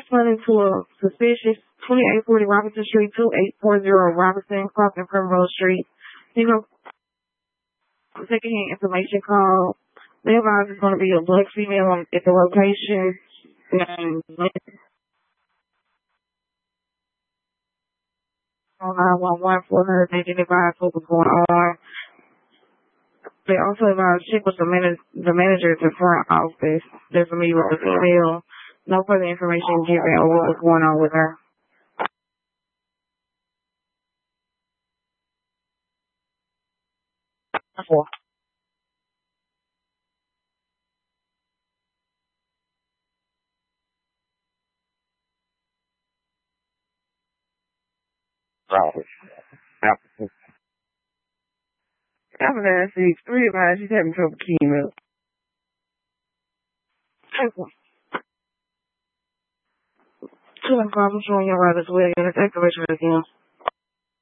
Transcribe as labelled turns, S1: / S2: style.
S1: responding to a suspicious 2840 Robinson Street, 2840 Robinson, crossing Primrose Street. Secondhand information call. They advise it's going to be a black female at the location. And 911 for her. They didn't advise what was going on. They also advised check with the manager at the front office. There's a meeting with the female. No further information given or what was going on with her. After that, see, 3 of mine, she's having trouble keeping up. Two and five, I'm showing you right as well. You're going to take the rest of it again.